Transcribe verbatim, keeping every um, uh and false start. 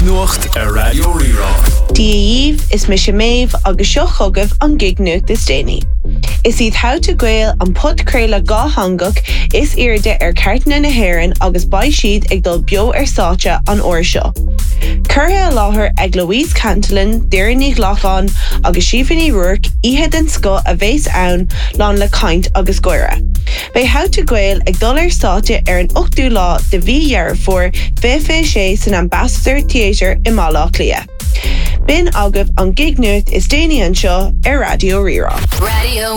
nuacht a Radio Rira. Díomh is me sem méh agus seo chugah an gig nuacht is déine. Is iad how to gael an put créile gá hangach is irde ar cartna na hairan agus bai siad ag dul bio ar sáte an oir seo. Curtha a láthair ag Louise Cantillon, Deireadh Lachlan agus Siobhan Rourke ihe den sco a bhés ann lán le caint agus goire. Bei how to gael ag dul ar sáte ar an ochtú lá de bhí dhearr for fé fé sé san Ambassador Theatre i Málaach Lia. Bin agah an gig nuacht is déine an seo ar Radio Rira. Radio